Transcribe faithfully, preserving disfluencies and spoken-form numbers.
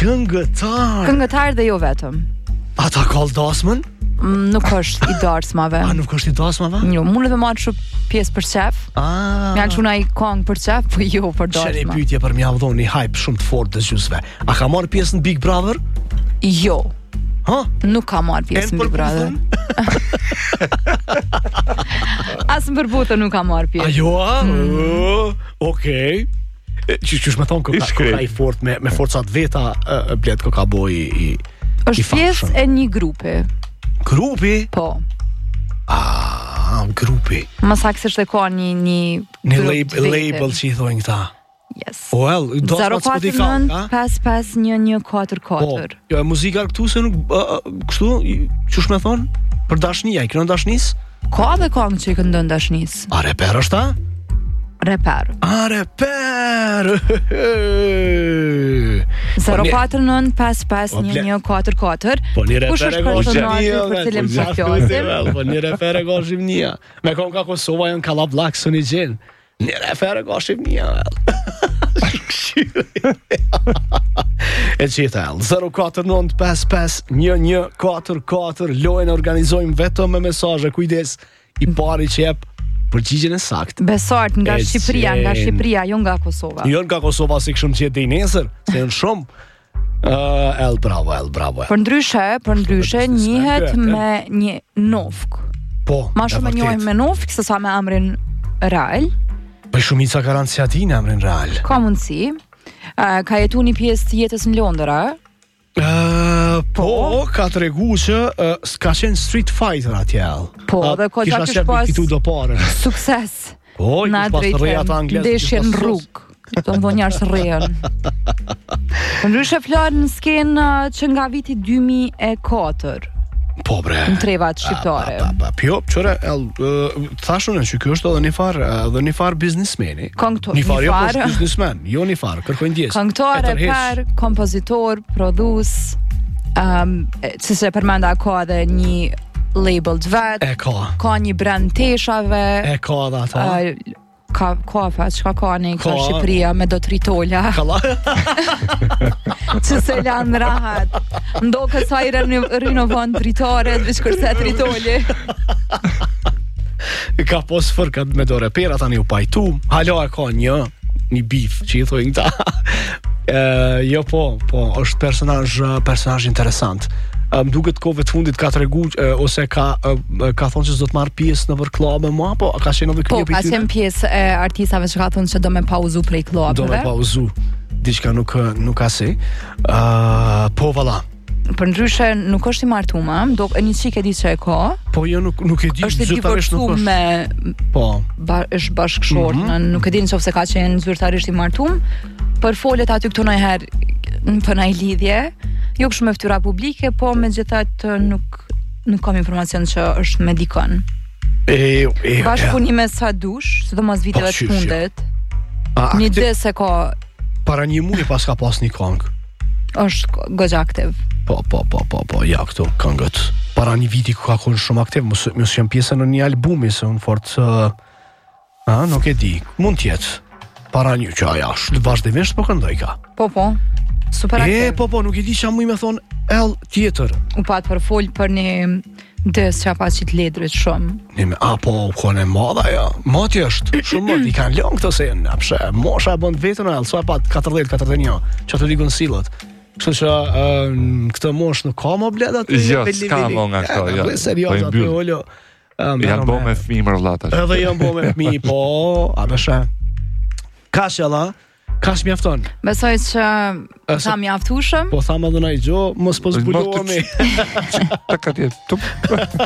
Këngëtar. Këngëtar dhe jo vetëm. Ata kaldasmën? Mm, nuk është i darsmave. A, nuk është i darsmave? Jo, mund të marrë shumë pjesë për qef. Ah. Mjalë që i kong për qef, po jo për darsma. Qeni pyetje për mja vdhon një hype shumë të fort dëgjuesve. A ka marrë pjesë në Big Brother? Jo. Ha? Nuk ka marrë pjesë në Big Brother. As në përbutën nuk ka marrë pjesë. A jo, a? Mm. Okej. Okay. Qysh me thonë, ka, ka i fort me, me forcat veta uh, bled ko ka boj i, i është pjesë e një grupi. Grupi? Po. Ah, grupi. Më saktë është e ka një një Një label, label që i thojnë këta. Yes. Well, do të zero katër nëntë pesë pesë një një katër katër. Po, jo, e muzika këtu se nuk uh, kështu, çush me thon? Për dashnia, i kënon dashnis? Ka dhe këngë që i këndon dashnis. A reper është ta? Reper. A reper. zero katër nëntë pesë pesë një një katër katër. Po një reper e personazhi për cilin po flasim? Po një reper e ka Shqipnia. Me kon ka Kosova janë Kalla Black Sony Gin. Një refer e ka Shqipnia. E qita el zero katër nëntë pesë pesë një një katër katër. Lojën organizojmë vetëm me mesazhe. Kujdes, i pari që jep përgjigjen e saktë. Besart nga e Shqipëria, nga Shqipëria, jo nga Kosova. Jo nga Kosova, si këshëm që jetë dhe i nesër, se janë shumë. Uh, el, bravo, el, bravo. El. Për ndryshe, për ndryshe, njihet me një nofk. Po, ma shumë e njohim me nofk, se sa me emrin real. Po shumica ka rënë si ati në emrin real. Ka mundësi. Uh, ka jetu një pjesë të jetës në Londra. Uh, po, po, ka të regu që uh, s'ka qenë Street Fighter atjel. Po, uh, dhe ko kisha që është pas sukses. Po, na drejtën, ndeshje në rrugë. Të më njarë së rejën. Ndryshe flarë në skenë që nga viti dy mijë e katër. Po bre. Në trevat shqiptare. Pa, pa, pa, pjo, qëre, uh, thashun e që kjo është edhe një farë, edhe një farë biznismeni. Këngëtor, një farë, një jo farë. po biznismen, jo një farë, kërkojnë djesë. Këngëtor, reper, kompozitor, prodhus, um, që se përmenda ka dhe një label të vetë. E ka. Ka një brand teshave. E ka dhe ata. Uh, ka kafe, që ka ka një ka Shqipëria me do të ritolla. Kala. Që se lanë rahat. Ndo kësa i rinovon dritore, dhe shkërset ritolli. Ka pos fërkat me do repera tani u pajtu. Halo e ka një, një bif që i thujnë ta. e, jo po, po, është personazh, personazh interesant. Më duket kohëve të fundit ka të regu ose ka ka thonë që s'do të marrë pjesë në vërklab me mua, po ka qenë edhe po, ka qenë pjesë e artistave që ka thonë që do me pauzu prej klubeve. Do me pauzu, diçka nuk, nuk ka si. Uh, po, vala. Për ndryshe nuk është i martuma, do një qik e di që e ka. Po, jo nuk, nuk e di, është i divorcu me po. Ba, është bashkëshortë, mm -hmm. nuk e di në qofë se ka qenë zyrtarisht i martum, për folet aty këtu në herë për në i lidhje, jo kështu me fytyra publike, po me gjithat nuk, nuk kam informacion që është me dikon. E, e, Bashkëpunime sa dush, së do mos viteve të fundet. Një dhe se ka... Para një muaj pas ka pas një këngë. është gëgja aktiv. Po, po, po, po, po, ja këto këngët. Para një viti ku ka konë shumë aktiv, mos mos jam pjesë në një albumi, se unë fort... Uh, a, nuk e di, mund tjetë. Para një që aja është vazhdimisht po këndoj ka. Po, po. Super aktiv. E, po, po, nuk e di që amuj me thonë el tjetër. U pat për full për një dës që a pa qitë ledrit shumë. Nime, a, po, kone madha, ja. Mati është, shumë mërë, i kanë lëngë këto se në apshe. Mosha e bënd vetën e el, so e pat katërdhjetë katërdhjetë një, që atë rikon silët. Kështu që në këtë mosh nuk ka më bledat. Jo, s'ka më nga këto, jo. Serios, atë oljo. Janë bo me fmi mërëllata. Edhe janë bo me fmi, po, a beshe. Kash jalla, kash mjafton. Besoj që tha mjaftushëm. Po tha më dhe na i gjo, mos po zbulohemi. Ta ka tjetë, tup.